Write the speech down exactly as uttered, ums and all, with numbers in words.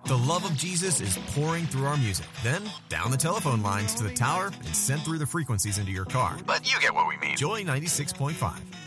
The love of Jesus is pouring through our music. Then, down the telephone lines to the tower and sent through the frequencies into your car. But you get what we mean. Joy ninety-six point five.